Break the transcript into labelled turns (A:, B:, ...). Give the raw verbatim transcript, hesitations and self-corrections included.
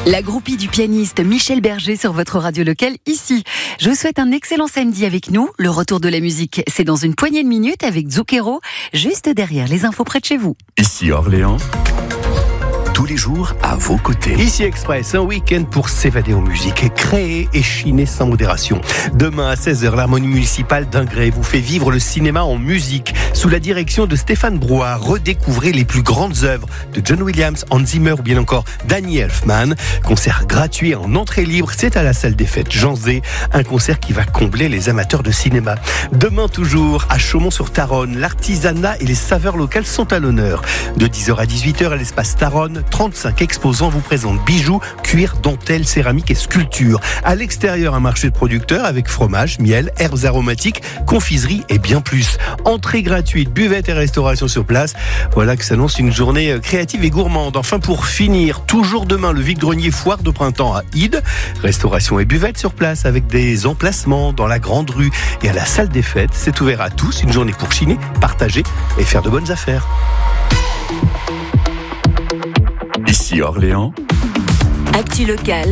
A: La groupie du pianiste Michel Berger sur votre radio locale ici. Je vous souhaite un excellent samedi avec nous. Le retour de la musique, c'est dans une poignée de minutes avec Zucchero, juste derrière les infos près de chez vous.
B: Ici Orléans, tous les jours à vos côtés.
C: Ici Express, un week-end pour s'évader en musique, créer et chiner sans modération. Demain à seize heures, l'harmonie municipale d'Ingré vous fait vivre le cinéma en musique. Sous la direction de Stéphane Brouard, redécouvrez les plus grandes œuvres de John Williams, Hans Zimmer ou bien encore Danny Elfman. Concert gratuit en entrée libre, c'est à la salle des fêtes Jean Zé. Un concert qui va combler les amateurs de cinéma. Demain toujours, à Chaumont-sur-Tharonne, l'artisanat et les saveurs locales sont à l'honneur. De dix heures à dix-huit heures à l'espace Tharonne, trente-cinq exposants vous présentent bijoux, cuir, dentelle, céramique et sculpture. À l'extérieur, un marché de producteurs avec fromage, miel, herbes aromatiques, confiserie et bien plus. Entrée gratuite, buvette et restauration sur place. Voilà que s'annonce une journée créative et gourmande. Enfin, pour finir, toujours demain, le vide-grenier foire de printemps à Ide. Restauration et buvette sur place avec des emplacements dans la grande rue et à la salle des fêtes. C'est ouvert à tous. Une journée pour chiner, partager et faire de bonnes affaires.
B: Ici Orléans,
A: Actu local